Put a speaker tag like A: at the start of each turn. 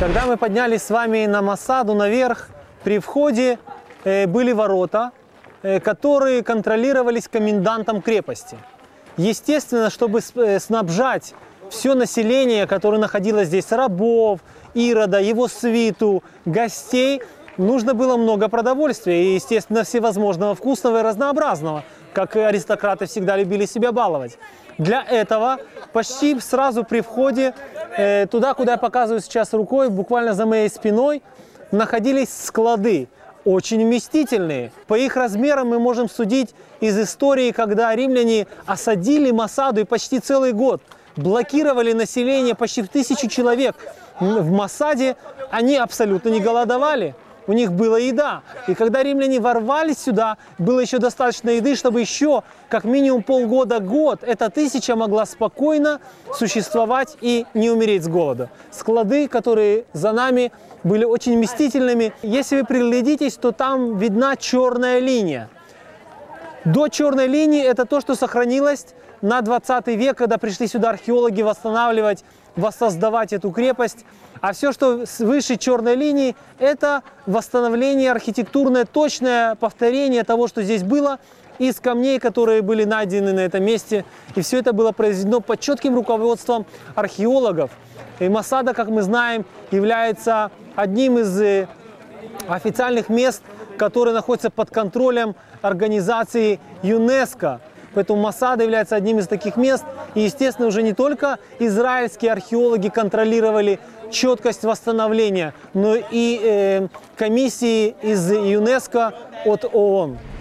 A: Когда мы поднялись с вами на Масаду наверх, при входе были ворота, которые контролировались комендантом крепости. Естественно, чтобы снабжать все население, которое находилось здесь, рабов, Ирода, его свиту, гостей, нужно было много продовольствия и, естественно, всевозможного вкусного и разнообразного, как аристократы всегда любили себя баловать. Для этого почти сразу при входе, туда, куда я показываю сейчас рукой, буквально за моей спиной, находились склады, очень вместительные. По их размерам мы можем судить из истории, когда римляне осадили Масаду и почти целый год блокировали население почти в 1000 человек. В Масаде они абсолютно не голодовали. У них была еда. И когда римляне ворвались сюда, было еще достаточно еды, чтобы еще как минимум полгода-год эта 1000 могла спокойно существовать и не умереть с голода. Склады, которые за нами, были очень вместительными. Если вы приглядитесь, то там видна черная линия. До черной линии это то, что сохранилось на 20 век, когда пришли сюда археологи восстанавливать, воссоздавать эту крепость. А все, что выше черной линии, это восстановление архитектурное, точное повторение того, что здесь было, из камней, которые были найдены на этом месте. И все это было произведено под четким руководством археологов. И Масада, как мы знаем, является одним из официальных мест, которые находятся под контролем организации ЮНЕСКО. Поэтому Масада является одним из таких мест. И, естественно, уже не только израильские археологи контролировали четкость восстановления, но и комиссии из ЮНЕСКО от ООН.